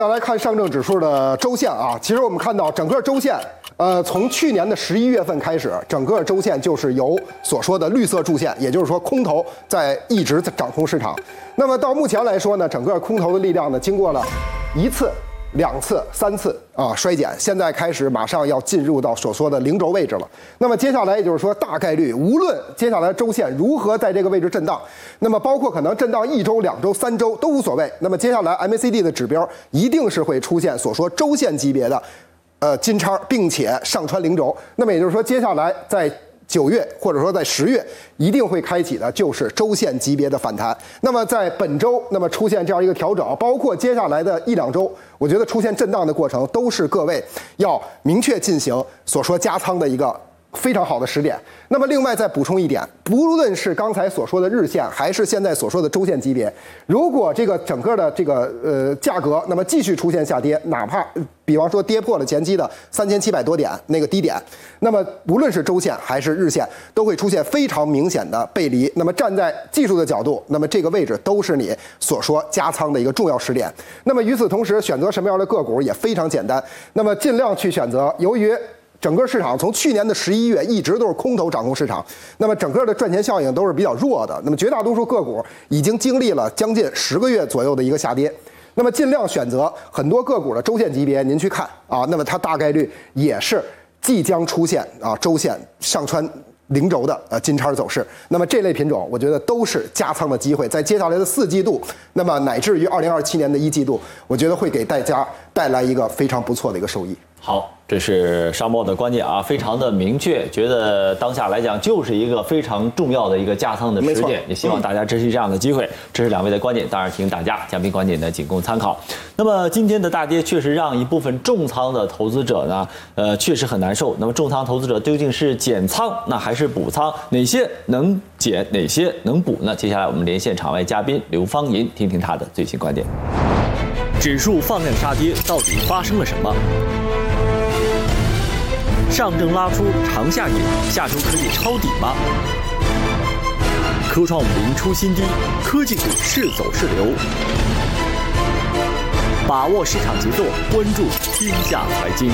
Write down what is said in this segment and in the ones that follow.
再来看上证指数的周线啊，其实我们看到整个周线，从去年的11月份开始，整个周线就是由所说的绿色柱线，也就是说空头一直在掌控市场。那么到目前来说呢，整个空头的力量呢，经过了1次、2次、3次啊衰减，现在开始马上要进入到所说的零轴位置了。那么接下来也就是说，大概率无论接下来周线如何在这个位置震荡，那么包括可能震荡1周、2周、3周都无所谓。那么接下来 MACD 的指标一定是会出现所说周线级别的金叉，并且上穿零轴。那么也就是说，接下来在9月或者说在10月一定会开启的就是周线级别的反弹。那么在本周，那么出现这样一个调整，包括接下来的1、2周，我觉得出现震荡的过程都是各位要明确进行所说加仓的一个非常好的时点。那么另外再补充一点，不论是刚才所说的日线，还是现在所说的周线级别，如果这个整个的这个价格那么继续出现下跌，哪怕比方说跌破了前期的3700多点那个低点，那么无论是周线还是日线，都会出现非常明显的背离。那么站在技术的角度，那么这个位置都是你所说加仓的一个重要时点。那么与此同时，选择什么样的个股也非常简单，那么尽量去选择由于整个市场从去年的11月一直都是空头掌控市场，那么整个的赚钱效应都是比较弱的。那么绝大多数个股已经经历了将近10个月左右的一个下跌，那么尽量选择很多个股的周线级别，您去看啊，那么它大概率也是即将出现周线上穿零轴的金叉走势。那么这类品种，我觉得都是加仓的机会，在接下来的4季度，那么乃至于2027年的1季度，我觉得会给大家带来一个非常不错的一个收益。 好，这是沙漠的观点啊，非常的明确，觉得当下来讲就是一个非常重要的一个加仓的时点，也希望大家珍惜这样的机会。这是2位的观点，当然提醒大家，嘉宾观点呢仅供参考。那么今天的大跌确实让一部分重仓的投资者呢，确实很难受。那么重仓投资者究竟是减仓那还是补仓？哪些能减，哪些能补呢？接下来我们连线场外嘉宾刘芳银，听听他的最新观点。指数放量杀跌，到底发生了什么？上证拉出长下影，下周可以抄底吗？科创50出新低，科技股是走是留？把握市场节奏，关注天下财经。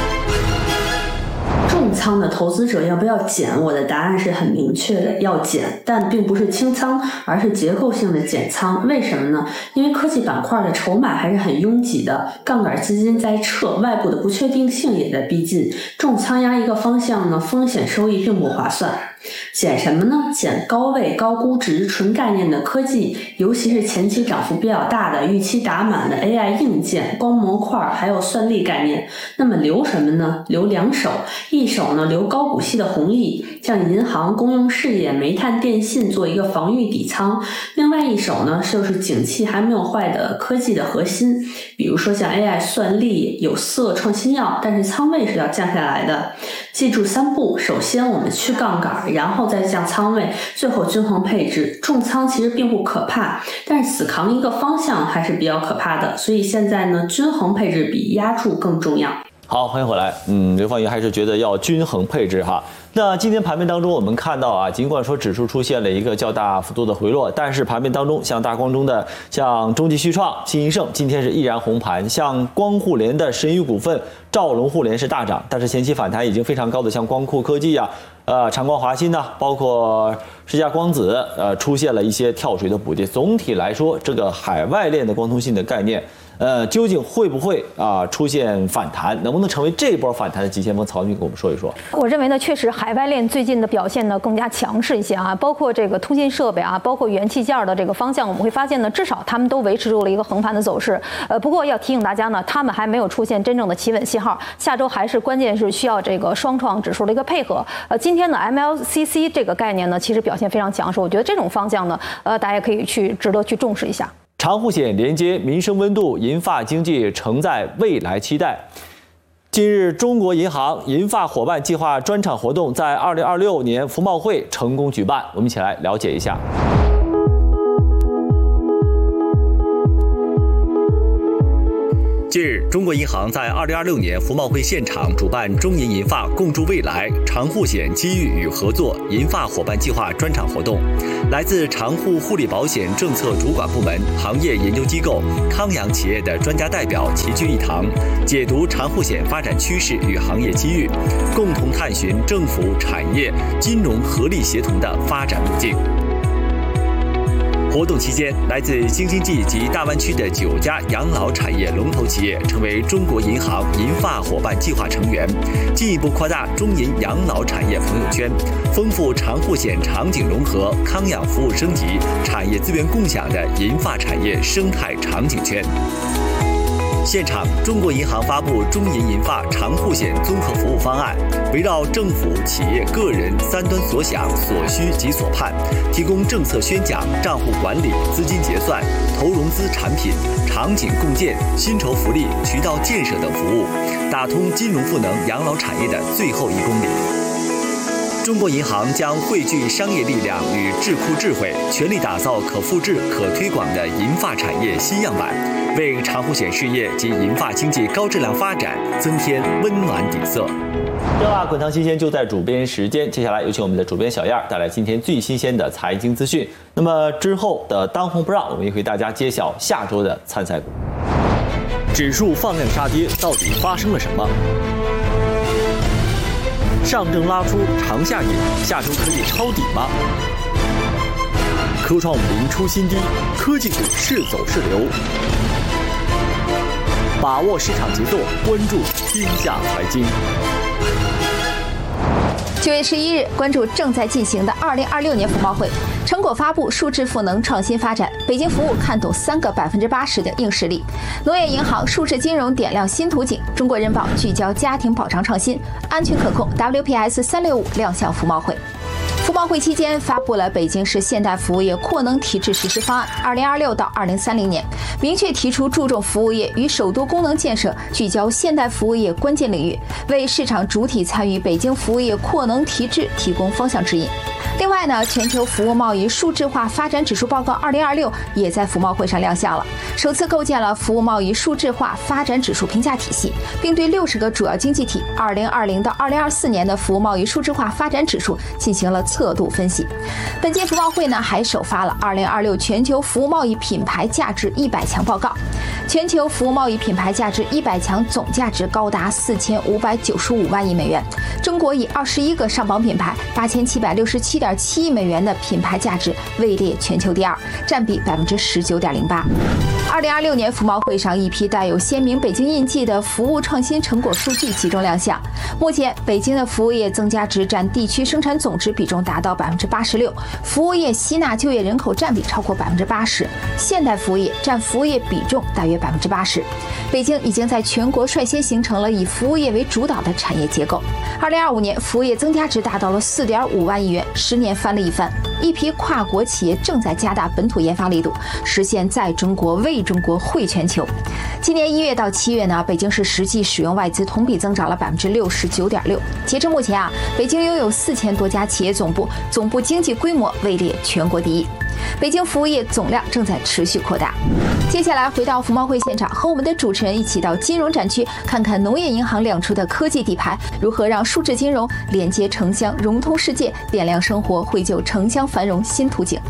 重仓的投资者要不要减？我的答案是很明确的，要减，但并不是清仓，而是结构性的减仓。为什么呢？因为科技板块的筹码还是很拥挤的，杠杆资金在撤，外部的不确定性也在逼近。重仓压一个方向呢，风险收益并不划算。减什么呢？减高位高估值纯概念的科技，尤其是前期涨幅比较大的、预期打满的 AI 硬件、光模块还有算力概念。那么留什么呢？留2手，一手呢留高股息的红利，像银行、公用事业、煤炭、电信做一个防御底仓；另外一手呢就是景气还没有坏的科技的核心，比如说像 AI 算力、有色、创新药，但是仓位是要降下来的。记住3步，首先我们去杠杆，然后再降仓位，最后均衡配置。重仓其实并不可怕，但是死扛一个方向还是比较可怕的，所以现在呢，均衡配置比压住更重要。 好，欢迎回来。刘芳银还是觉得要均衡配置哈。那今天盘面当中，我们看到啊，尽管说指数出现了一个较大幅度的回落，但是盘面当中，像大光中的像中继旭创、新一盛，今天是依然红盘；像光互联的神宇股份、兆龙互联是大涨，但是前期反弹已经非常高的，像光酷科技啊、长光华新呐，包括世嘉光子，出现了一些跳水的补跌。总体来说，这个海外链的光通信的概念。究竟会不会出现反弹？能不能成为这波反弹的急先锋？曹女给我们说一说。 我认为呢，确实海外链最近的表现呢更加强势一些啊，包括这个通信设备啊，包括元器件的这个方向，我们会发现呢，至少他们都维持住了一个横盘的走势。不过要提醒大家呢，他们还没有出现真正的企稳信号，下周还是关键是需要这个双创指数的一个配合。今天呢 MLCC 这个概念呢，其实表现非常强势，我觉得这种方向呢，大家可以值得去重视一下。 长护险连接民生温度，银发经济承载未来期待。近日，中国银行银发伙伴计划专场活动在2026年服贸会成功举办，我们一起来了解一下。 近日，中国银行在2026年服贸会现场主办中银银发共筑未来长护险机遇与合作银发伙伴计划专场活动，来自长护护理保险政策主管部门、行业研究机构、康养企业的专家代表齐聚一堂，解读长护险发展趋势与行业机遇，共同探寻政府、产业、金融合力协同的发展路径。活动期间，来自京津冀及大湾区的9家养老产业龙头企业成为中国银行银发伙伴计划成员，进一步扩大中银养老产业朋友圈，丰富长护险场景融合、康养服务升级、产业资源共享的银发产业生态场景圈。现场，中国银行发布中银银发长护险综合服务方案，围绕政府、企业、个人三端所想、所需及所盼，提供政策宣讲、账户管理、资金结算、投融资产品、场景共建、薪酬福利、渠道建设等服务，打通金融赋能养老产业的最后1公里。中国银行将汇聚商业力量与智库智慧，全力打造可复制、可推广的银发产业新样板，为长护险事业及银发经济高质量发展增添温暖底色。 热辣滚烫新鲜就在主编时间，接下来有请我们的主编小燕带来今天最新鲜的财经资讯。那么之后的当红不让，我们也为大家揭晓下周的参赛股。 指数放量杀跌，到底发生了什么？上证拉出长下影，下周可以抄底吗？科创50出新低，科技股是走是留？把握市场节奏，关注天下财经。 9月11日，关注正在进行的2026年服贸会，成果发布，数字赋能创新发展。北京服务看懂3个80%的硬实力，农业银行数字金融点亮新图景。中国人保聚焦家庭保障创新，安全可控 WPS 365亮相服贸会。服贸会期间发布了北京市现代服务业扩能提质实施方案2026到2030年，明确提出注重服务业与首都功能建设，聚焦现代服务业关键领域，为市场主体参与北京服务业扩能提质提供方向指引。另外呢，全球服务贸易数字化发展指数报告2026也在服贸会上亮相了，首次构建了服务贸易数字化发展指数评价体系，并对60个主要经济体2020到2024年的服务贸易数字化发展指数进行了测度分析。本届服贸会呢还首发了2026全球服务贸易品牌价值100强报告，全球服务贸易品牌价值100强总价值高达4595万亿美元，中国以21个上榜品牌8767.7亿美元的品牌价值位列全球第2，占比19.08%。2026年服贸会上，一批带有鲜明北京印记的服务创新成果数据集中亮相。目前，北京的服务业增加值占地区生产总值比重达到86%，服务业吸纳就业人口占比超过80%，现代服务业占服务业比重大约80%。北京已经在全国率先形成了以服务业为主导的产业结构。2025年，服务业增加值达到了4.5万亿元，10年翻了一番。一批跨国企业正在加大本土研发力度，实现在中国、为中国、惠全球。今年1月到7月呢，北京市实际使用外资同比增长了69.6%。截至目前啊，北京拥有4000多家企业总部，总部经济规模位列全国第1。北京服务业总量正在持续扩大。接下来回到服贸会现场，和我们的主持人一起到金融展区，看看农业银行亮出的科技底牌如何让数字金融连接城乡，融通世界，点亮生活，绘就城乡繁荣新图景。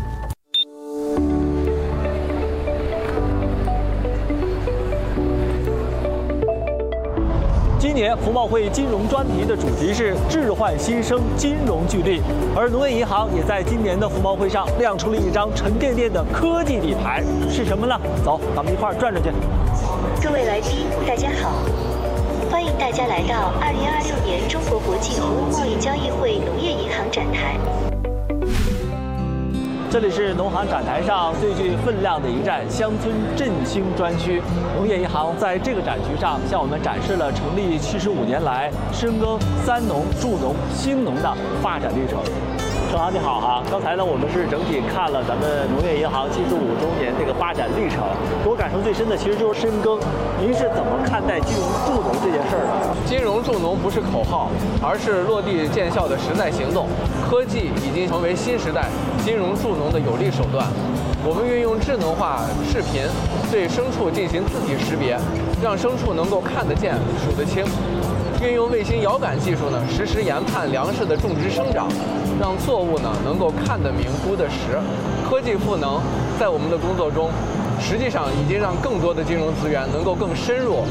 今年服贸会金融专题的主题是置换新生，金融聚力，而农业银行也在今年的服贸会上亮出了一张沉甸甸的科技底牌，是什么呢？走，咱们一块儿转转去。 各位来宾，大家好，欢迎大家来到2026年中国国际服务贸易交易会农业银行展台。 这里是农行展台上最具分量的一站——乡村振兴专区。农业银行在这个展区上向我们展示了成立75年来深耕3农、助农、兴农的发展历程。郑行你好哈，刚才呢我们是整体看了咱们农业银行75周年这个发展历程，给我感受最深的其实就是深耕。您是怎么看待金融助农这件事儿的？ 金融助农不是口号，而是落地见效的实在行动。科技已经成为新时代金融助农的有力手段。我们运用智能化视频对牲畜进行字体识别， 让牲畜能够看得见、数得清。运用卫星遥感技术呢，实时研判粮食的种植生长，让作物呢能够看得明、估得实。科技赋能在我们的工作中，实际上已经让更多的金融资源能够更深入